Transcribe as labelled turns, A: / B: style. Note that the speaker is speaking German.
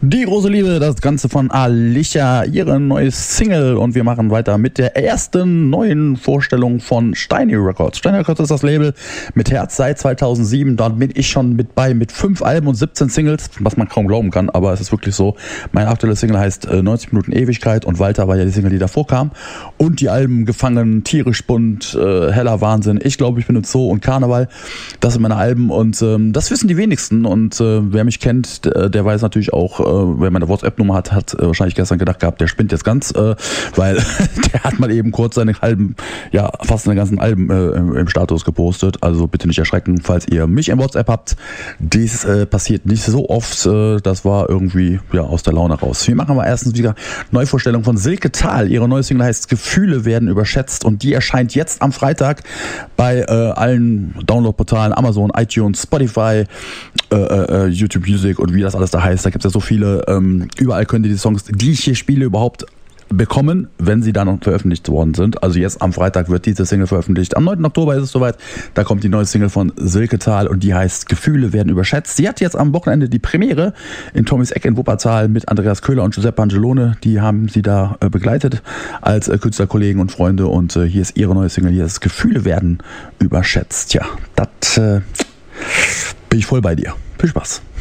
A: Die große Liebe, das Ganze von Alicia, ihre neue Single, und wir machen weiter mit der ersten neuen Vorstellung von Steiny Records. Steiny Records ist das Label mit Herz seit 2007, da bin ich schon mit bei, mit 5 Alben und 17 Singles, was man kaum glauben kann, aber es ist wirklich so. Mein aktueller Single heißt 90 Minuten Ewigkeit und Walter war ja die Single, die davor kam, und die Alben Gefangen, Tierisch bunt, Heller Wahnsinn, Ich glaube, ich bin im Zoo und Karneval, das sind meine Alben, und das wissen die wenigsten, und wer mich kennt, der weiß natürlich auch, wer meine WhatsApp-Nummer hat wahrscheinlich gestern gedacht gehabt, der spinnt jetzt ganz, weil der hat mal eben kurz seine Alben, ja, fast seine ganzen Alben im Status gepostet. Also bitte nicht erschrecken, falls ihr mich im WhatsApp habt. Dies passiert nicht so oft. Das war irgendwie ja aus der Laune raus. Wir machen aber erstens wieder Neuvorstellung von Silke Thal. Ihre neue Single heißt Gefühle werden überschätzt, und die erscheint jetzt am Freitag bei allen Download-Portalen, Amazon, iTunes, Spotify, YouTube Music und wie das alles da heißt. Da gibt es ja so viele. Überall könnt ihr die Songs, die ich hier spiele, überhaupt bekommen, wenn sie dann veröffentlicht worden sind. Also jetzt am Freitag wird diese Single veröffentlicht. Am 9. Oktober ist es soweit. Da kommt die neue Single von Silke Thal, und die heißt Gefühle werden überschätzt. Sie hat jetzt am Wochenende die Premiere in Tommys Eck in Wuppertal mit Andreas Köhler und Giuseppe Angelone. Die haben sie da begleitet als Künstlerkollegen und Freunde, und hier ist ihre neue Single. Hier ist Gefühle werden überschätzt. Ja, das bin ich voll bei dir. Viel Spaß.